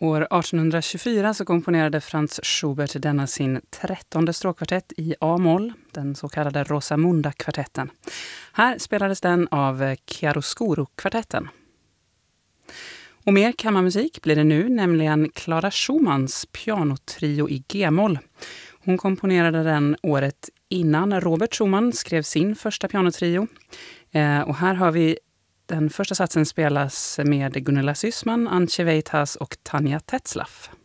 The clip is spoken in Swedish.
År 1824 så komponerade Franz Schubert denna sin 13:e stråkkvartett i A-moll, den så kallade Rosamunda-kvartetten. Här spelades den av Chiaroscuro-kvartetten. Och mer kammarmusik blir det nu, nämligen Clara Schumanns pianotrio i G-moll. Hon komponerade den året innan Robert Schumann skrev sin första pianotrio. Och här har vi den första satsen spelas med Gunilla Syssman, Antje Weitas och Tanja Tetzlaff.